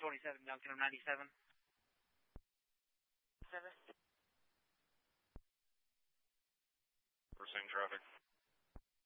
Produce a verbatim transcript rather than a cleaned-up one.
twenty-seven, Duncan on ninety-seven. Seven. We're seeing traffic.